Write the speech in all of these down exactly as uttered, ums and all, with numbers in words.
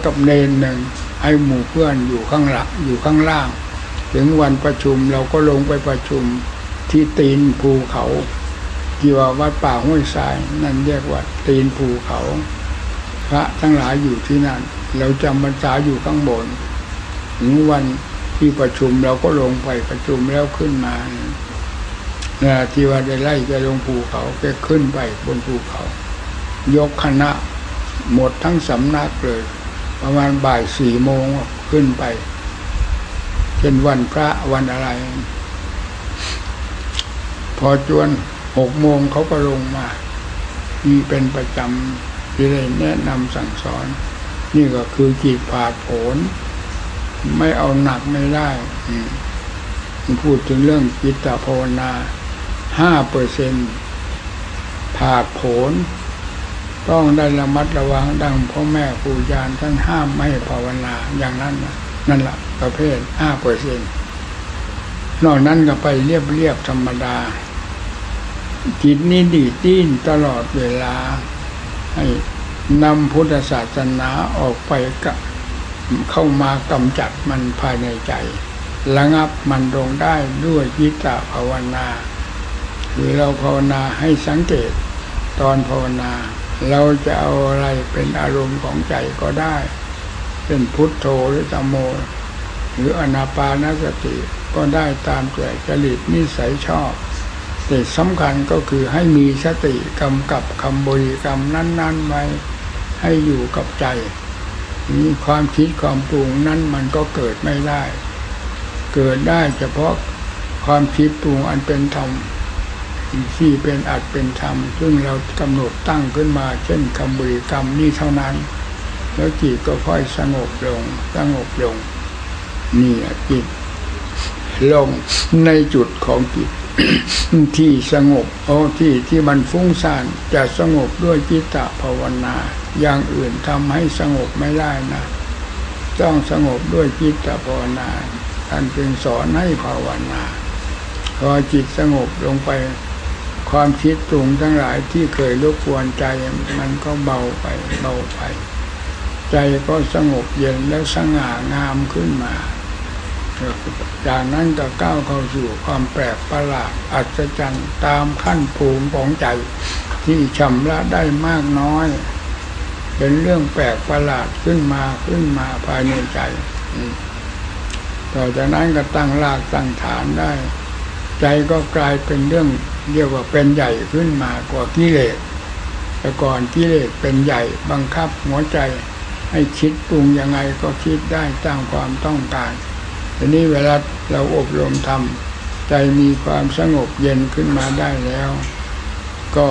กับเนนหนึ่งให้หมู่เพื่อนอยู่ข้างหลังอยู่ข้างล่างถึงวันประชุมเราก็ลงไปประชุมที่ตีนภูเขาที่ว่าวัดป่าห้วยทรายนั่นเรียกว่าตีนภูเขาพระทั้งหลายอยู่ที่นั่นเราจำพรรษาอยู่ข้างบนถึงวันที่ประชุมเราก็ลงไปประชุมแล้วขึ้นมานะที่ว่าได้ไล่แกลงภูเขาแกขึ้นไปบนภูเขายกคณะหมดทั้งสำนักเลยประมาณบ่ายสี่โมงขึ้นไปเป็นวันพระวันอะไรพอจวนหกโมงเขาก็ลงมานี่เป็นประจำที่ได้แนะนำสั่งสอนนี่ก็คือจิตผาดโผนไม่เอาหนักไม่ได้พูดถึงเรื่องจิตภาวนาห้าเปอร์เซ็นต์ผาดโผนต้องได้ระมัดระวังดังพ่อแม่ครูอาจารย์ท่านห้ามไม่ให้ภาวนาอย่างนั้นนะนั่นแหละประเภทห้าเปอร์เซ็นต์นอกนั้นก็ไปเรียบเรียบธรรมดาจิตนี้ดีดิ้นตลอดเวลาให้นำพุทธศาสนาออกไปกับเข้ามากำจัดมันภายในใจระงับมันลงได้ด้วยจิตตภาวนาหรือเราภาวนาให้สังเกตตอนภาวนาเราจะเอาอะไรเป็นอารมณ์ของใจก็ได้เป็นพุทโธหรือธัมโมหรืออานาปานสติก็ได้ตามใจจริตนิสัยชอบแต่สำคัญก็คือให้มีสติกำกับคำบริกรรมนั้นๆไว้ให้อยู่กับใจนี้ความคิดความปรุงนั้นมันก็เกิดไม่ได้เกิดได้เฉพาะความคิดปรุงอันเป็นธรรมที่เป็นอัตเป็นธรรมซึ่งเรากำหนดตั้งขึ้นมาเช่นคำบริกรรมนี้เท่านั้นแล้วจิตก็ค่อยสงบลงสงบลงนี่จิตลงในจุดของจิต ที่สงบโอ้ที่ที่มันฟุ้งซ่านจะสงบด้วยจิตตภาวนาอย่างอื่นทำให้สงบไม่ได้นะต้องสงบด้วยจิตตภาวนาท่านจึงสอนให้ภาวนาพอจิตสงบลงไปความคิดปรุงทั้งหลายที่เคยรบกวนใจมันก็เบาไปเบาไปใจก็สงบเย็นและสง่างามขึ้นมาจากนั้นก็ก้าวเข้าสู่ความแปลกประหลาดอัศจรรย์ตามขั้นภูมิของใจที่ชำระได้มากน้อยเป็นเรื่องแปลกประหลาดขึ้นมาขึ้นมาภายในใจต่อจากนั้นก็ตั้งรากตั้งฐานได้ใจก็กลายเป็นเรื่องเรียกว่าเป็นใหญ่ขึ้นมากว่ากิเลสแต่ก่อนกิเลสเป็นใหญ่บังคับหัวใจให้คิดปรุงยังไงก็คิดได้ตามความต้องการทีนี้เวลาเราอบรมทำใจมีความสงบเย็นขึ้นมาได้แล้วก็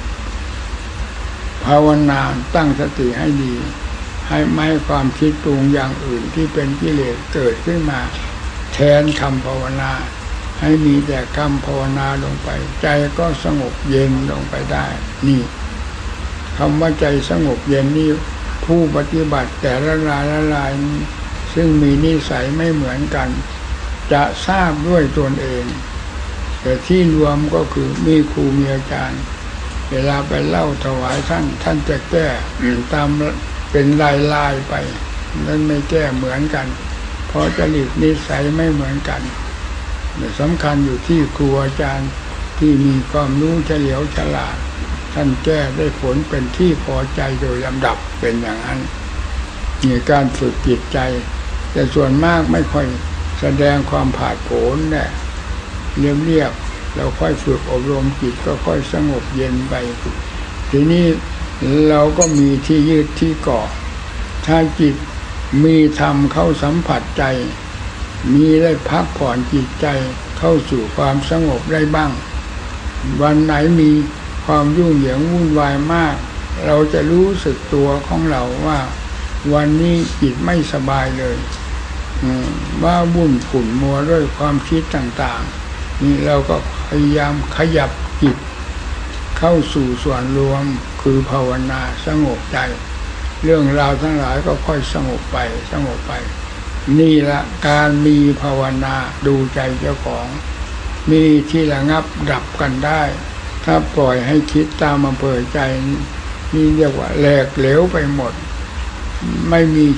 ภาวนาตั้งสติให้ดีให้ไม่ให้ความคิดปรุงอย่างอื่นที่เป็นกิเลสเกิดขึ้นมาแทนคำภาวนาให้มีแต่คำภาวนาลงไปใจก็สงบเย็นลงไปได้นี่คำว่าใจสงบเย็นนี่ผู้ปฏิบัติแต่ละรายละรายซึ่งมีนิสัยไม่เหมือนกันจะทราบด้วยตนเองแต่ที่รวมก็คือมีครูมีอาจารย์เวลาไปเล่าถวายท่านท่านจะแก้ตามเป็นลายลายไปนั้นไม่แก้เหมือนกันเพราะจริตนิสัยไม่เหมือนกันสำคัญอยู่ที่ครูอาจารย์ที่มีความรู้เฉลียวฉลาดท่านแก้ได้ผลเป็นที่พอใจโดยลำดับเป็นอย่างนั้นมีการฝึกจิตใจแต่ส่วนมากไม่ค่อยแสดงความผาดโผนเนี่ยเรียบเรียบเราค่อยฝึกอบรมจิตก็ค่อยสงบเย็นไปทีนี้เราก็มีที่ยืดที่เกาะถ้าจิตมีธรรมเข้าสัมผัสใจมีได้พักผ่อนจิตใจเข้าสู่ความสงบได้บ้างวันไหนมีความยุ่งเหยิงวุ่นวายมากเราจะรู้สึกตัวของเราว่าวันนี้จิตไม่สบายเลยว่าวุ่นขุ่นมัวด้วยความคิดต่างๆนี่เราก็พยายามขยับจิตเข้าสู่ส่วนรวมคือภาวนาสงบใจเรื่องราวทั้งหลายก็ค่อยสงบไปสงบไปนี่ละการมีภาวนาดูใจเจ้าของมีที่ระงับดับกันได้ถ้าปล่อยให้คิดตามอำเภอใจนี่เรียกว่าแหลกเหลวไปหมดไม่มี